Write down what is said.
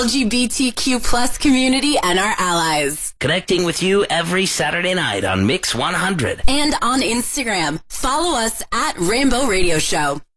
LGBTQ plus community and our allies. Connecting with you every Saturday night on Mix 100. And on Instagram. Follow us at Rainbow Radio Show.